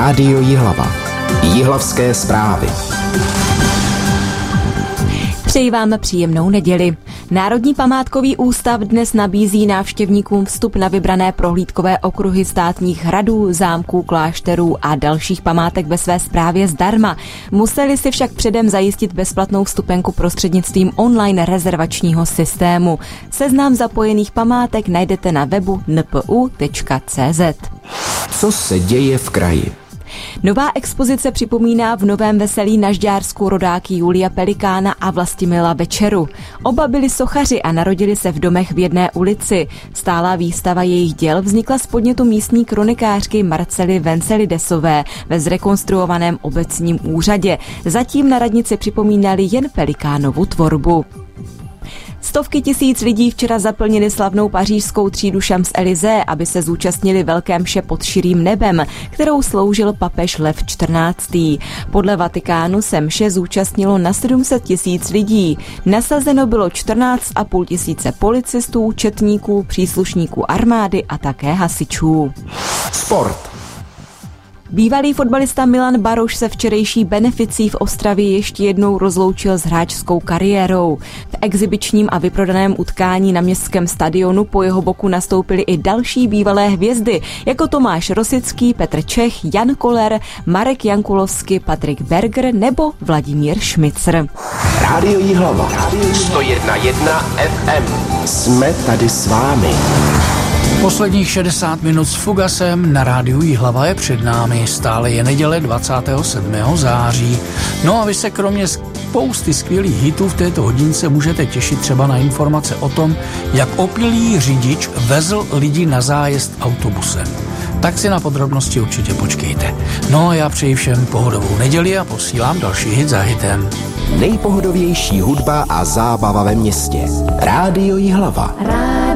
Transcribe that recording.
Rádio Jihlava. Jihlavské zprávy. Přeji vám příjemnou neděli. Národní památkový ústav dnes nabízí návštěvníkům vstup na vybrané prohlídkové okruhy státních hradů, zámků, klášterů a dalších památek ve své správě zdarma. Museli si však předem zajistit bezplatnou vstupenku prostřednictvím online rezervačního systému. Seznam zapojených památek najdete na webu npu.cz. Co se děje v kraji? Nová expozice připomíná v Novém Veselí na Žďársku rodáky Julia Pelikána a Vlastimila Večeru. Oba byli sochaři a narodili se v domech v jedné ulici. Stálá výstava jejich děl vznikla z podnětu místní kronikářky Marcely Vencelidesové ve zrekonstruovaném obecním úřadě. Zatím na radnici připomínali jen Pelikánovu tvorbu. Stovky tisíc lidí včera zaplnili slavnou pařížskou třídu Champs-Élysées, aby se zúčastnili velké mše pod širým nebem, kterou sloužil papež Lev XIV. Podle Vatikánu se mše zúčastnilo na 700 tisíc lidí. Nasazeno bylo 14,5 tisíce policistů, četníků, příslušníků armády a také hasičů. Sport. Bývalý fotbalista Milan Baroš se včerejší beneficí v Ostravě ještě jednou rozloučil s hráčskou kariérou. V exibičním a vyprodaném utkání na městském stadionu po jeho boku nastoupili i další bývalé hvězdy, jako Tomáš Rosický, Petr Čech, Jan Koller, Marek Jankulovský, Patrik Berger nebo Vladimír Šmicr. Rádio Jihlava. 101,1 FM. Jsme tady s vámi. Posledních 60 minut s Fugasem na rádiu Jihlava je před námi. Stále je neděle 27. září. No a vy se kromě spousty skvělých hitů v této hodince můžete těšit třeba na informace o tom, jak opilý řidič vezl lidi na zájezd autobusem. Tak si na podrobnosti určitě počkejte. No a já přeji všem pohodovou neděli a posílám další hit za hitem. Nejpohodovější hudba a zábava ve městě. Rádio Jihlava.